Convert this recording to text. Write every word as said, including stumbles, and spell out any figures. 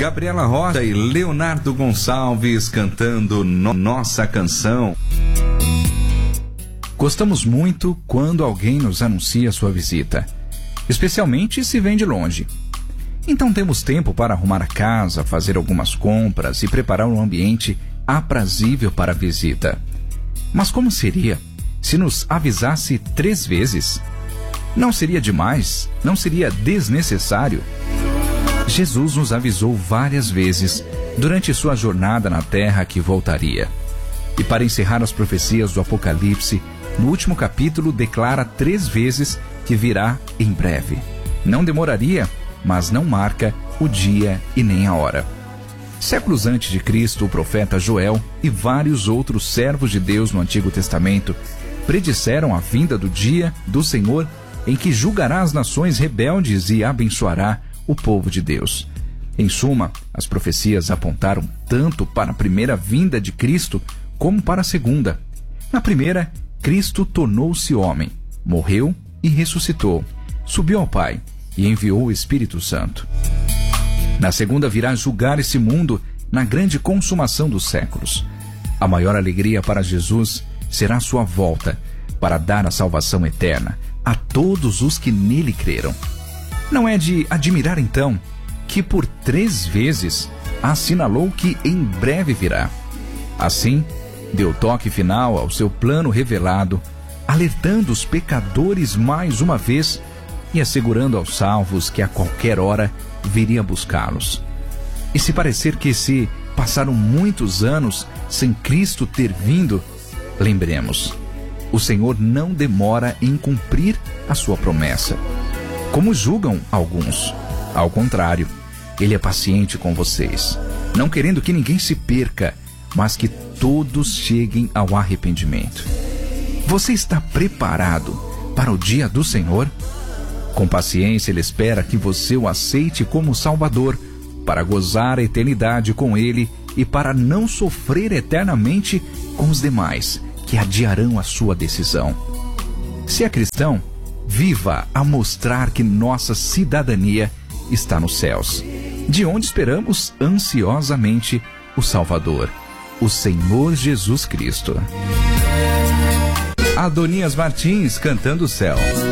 Gabriela Rocha e Leonardo Gonçalves cantando no Nossa Canção. Gostamos muito quando alguém nos anuncia sua visita, especialmente se vem de longe. Então temos tempo para arrumar a casa, fazer algumas compras e preparar um ambiente aprazível para a visita. Mas como seria se nos avisasse três vezes? Não seria demais? Não seria desnecessário? Jesus nos avisou várias vezes durante sua jornada na terra que voltaria. E para encerrar as profecias do Apocalipse, no último capítulo declara três vezes que virá em breve. Não demoraria, mas não marca o dia e nem a hora. Séculos antes de Cristo, o profeta Joel e vários outros servos de Deus no Antigo Testamento predisseram a vinda do dia do Senhor em que julgará as nações rebeldes e abençoará o povo de Deus. Em suma, as profecias apontaram tanto para a primeira vinda de Cristo como para a segunda. Na primeira, Cristo tornou-se homem, morreu e ressuscitou, subiu ao Pai e enviou o Espírito Santo. Na segunda, virá julgar esse mundo na grande consumação dos séculos. A maior alegria para Jesus será sua volta para dar a salvação eterna a todos os que nele creram. Não é de admirar, então, que por três vezes assinalou que em breve virá. Assim, deu toque final ao seu plano revelado, alertando os pecadores mais uma vez e assegurando aos salvos que a qualquer hora viria buscá-los. E se parecer que se passaram muitos anos sem Cristo ter vindo, lembremos, o Senhor não demora em cumprir a sua promessa, como julgam alguns. Ao contrário, Ele é paciente com vocês, não querendo que ninguém se perca, mas que todos cheguem ao arrependimento. Você está preparado para o dia do Senhor? Com paciência, Ele espera que você o aceite como Salvador, para gozar a eternidade com Ele e para não sofrer eternamente com os demais que adiarão a sua decisão. Se é cristão, viva a mostrar que nossa cidadania está nos céus, de onde esperamos ansiosamente o Salvador, o Senhor Jesus Cristo. Adonias Martins cantando o céu.